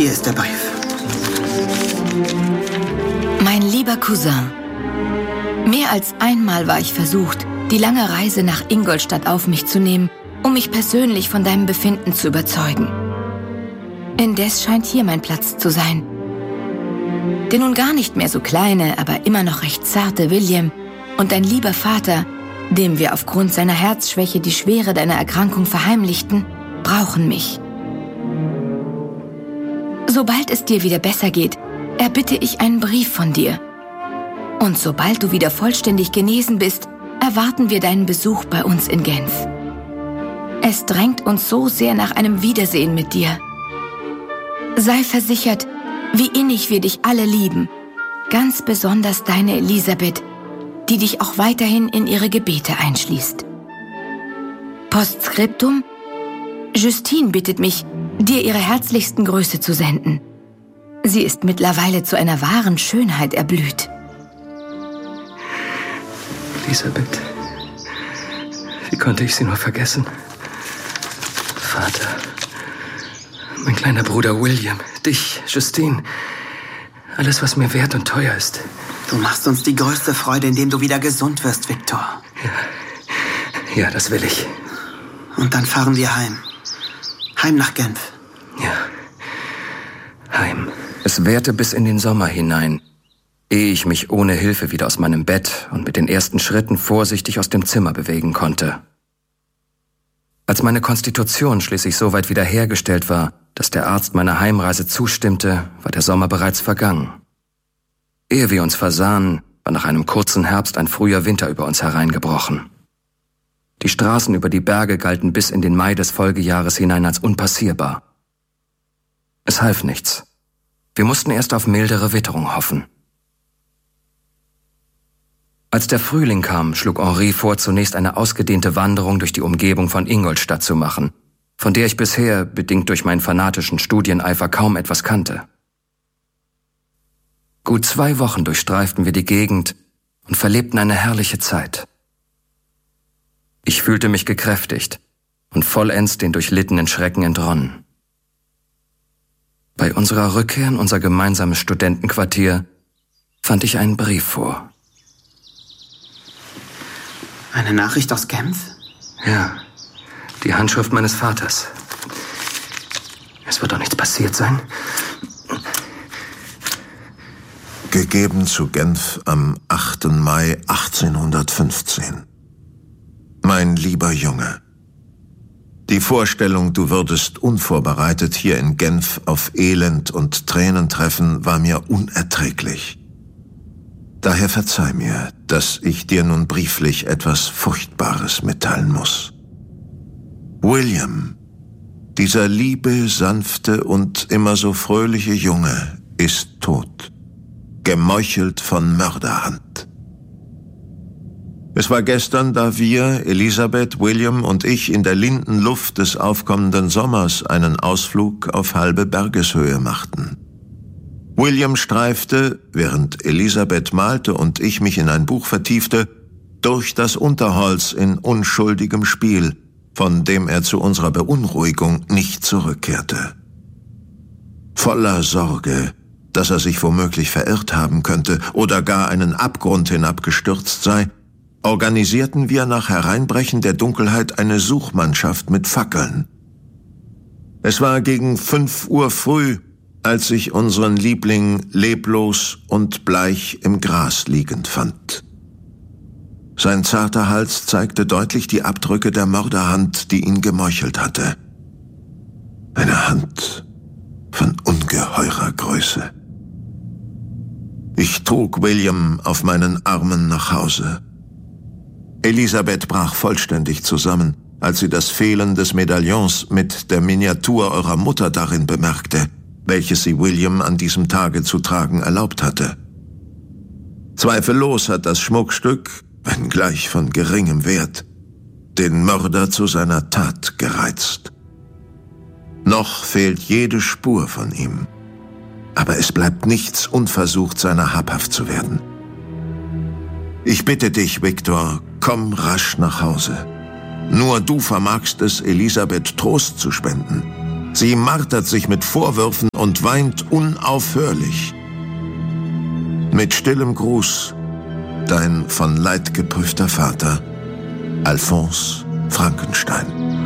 Hier ist der Brief. Mein lieber Cousin, mehr als einmal war ich versucht, die lange Reise nach Ingolstadt auf mich zu nehmen, um mich persönlich von deinem Befinden zu überzeugen. Indes scheint hier mein Platz zu sein. Der nun gar nicht mehr so kleine, aber immer noch recht zarte William und dein lieber Vater, dem wir aufgrund seiner Herzschwäche die Schwere deiner Erkrankung verheimlichten, brauchen mich. Sobald es dir wieder besser geht, erbitte ich einen Brief von dir. Und sobald du wieder vollständig genesen bist, erwarten wir deinen Besuch bei uns in Genf. Es drängt uns so sehr nach einem Wiedersehen mit dir. Sei versichert, wie innig wir dich alle lieben, ganz besonders deine Elisabeth, die dich auch weiterhin in ihre Gebete einschließt. Postskriptum: Justine bittet mich, dir ihre herzlichsten Grüße zu senden. Sie ist mittlerweile zu einer wahren Schönheit erblüht. Elisabeth, wie konnte ich sie nur vergessen? Vater, mein kleiner Bruder William, dich, Justine, alles, was mir wert und teuer ist. Du machst uns die größte Freude, indem du wieder gesund wirst, Victor. Ja, das will ich. Und dann fahren wir heim. Heim nach Genf. Ja, heim. Es währte bis in den Sommer hinein, ehe ich mich ohne Hilfe wieder aus meinem Bett und mit den ersten Schritten vorsichtig aus dem Zimmer bewegen konnte. Als meine Konstitution schließlich so weit wiederhergestellt war, dass der Arzt meiner Heimreise zustimmte, war der Sommer bereits vergangen. Ehe wir uns versahen, war nach einem kurzen Herbst ein früher Winter über uns hereingebrochen. Die Straßen über die Berge galten bis in den Mai des Folgejahres hinein als unpassierbar. Es half nichts. Wir mussten erst auf mildere Witterung hoffen. Als der Frühling kam, schlug Henri vor, zunächst eine ausgedehnte Wanderung durch die Umgebung von Ingolstadt zu machen, von der ich bisher, bedingt durch meinen fanatischen Studieneifer, kaum etwas kannte. Gut 2 Wochen durchstreiften wir die Gegend und verlebten eine herrliche Zeit. Ich fühlte mich gekräftigt und vollends den durchlittenen Schrecken entronnen. Bei unserer Rückkehr in unser gemeinsames Studentenquartier fand ich einen Brief vor. Eine Nachricht aus Genf? Ja, die Handschrift meines Vaters. Es wird doch nichts passiert sein. Gegeben zu Genf am 8. Mai 1815. Mein lieber Junge, die Vorstellung, du würdest unvorbereitet hier in Genf auf Elend und Tränen treffen, war mir unerträglich. Daher verzeih mir, dass ich dir nun brieflich etwas Furchtbares mitteilen muss. William, dieser liebe, sanfte und immer so fröhliche Junge, ist tot, gemeuchelt von Mörderhand. Es war gestern, da wir, Elisabeth, William und ich, in der linden Luft des aufkommenden Sommers einen Ausflug auf halbe Bergeshöhe machten. William streifte, während Elisabeth malte und ich mich in ein Buch vertiefte, durch das Unterholz in unschuldigem Spiel, von dem er zu unserer Beunruhigung nicht zurückkehrte. Voller Sorge, dass er sich womöglich verirrt haben könnte oder gar einen Abgrund hinabgestürzt sei, organisierten wir nach Hereinbrechen der Dunkelheit eine Suchmannschaft mit Fackeln. Es war gegen 5 Uhr früh, als ich unseren Liebling leblos und bleich im Gras liegend fand. Sein zarter Hals zeigte deutlich die Abdrücke der Mörderhand, die ihn gemeuchelt hatte. Eine Hand von ungeheurer Größe. Ich trug William auf meinen Armen nach Hause. Elisabeth brach vollständig zusammen, als sie das Fehlen des Medaillons mit der Miniatur eurer Mutter darin bemerkte, welches sie William an diesem Tage zu tragen erlaubt hatte. Zweifellos hat das Schmuckstück, wenngleich von geringem Wert, den Mörder zu seiner Tat gereizt. Noch fehlt jede Spur von ihm, aber es bleibt nichts unversucht, seiner habhaft zu werden. Ich bitte dich, Victor, komm rasch nach Hause. Nur du vermagst es, Elisabeth Trost zu spenden. Sie martert sich mit Vorwürfen und weint unaufhörlich. Mit stillem Gruß, dein von Leid geprüfter Vater, Alphonse Frankenstein.